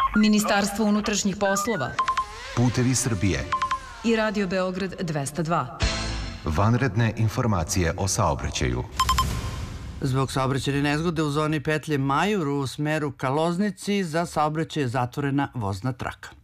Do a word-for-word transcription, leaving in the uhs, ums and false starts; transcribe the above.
Ministarstvo unutrašnjih poslova, Putevi Srbije i Radio Beograd dvesta dva. Vanredne informacije o saobraćaju. Zbog saobraćajne nezgode u zoni petlje Majur u smeru ka Loznici za saobraćaj je zatvorena vozna traka.